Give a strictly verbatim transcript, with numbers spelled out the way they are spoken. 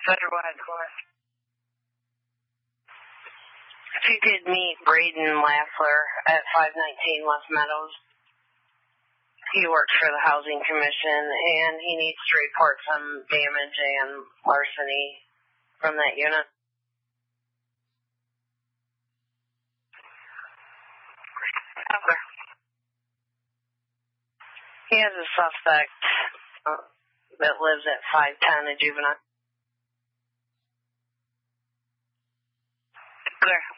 Federal High Court. If you could meet Braden Laffler at five nineteen West Meadows. He works for the Housing Commission, and he needs to report some damage and larceny from that unit. Okay. He has a suspect uh, that lives at five ten, a juvenile. Clear.